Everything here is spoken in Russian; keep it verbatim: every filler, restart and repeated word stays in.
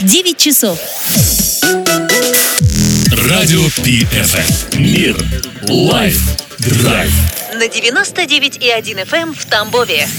девять часов. Радио Пи Эф Эм. Мир. Лайф. Драйв. На девяносто девять и один эф эм в Тамбове.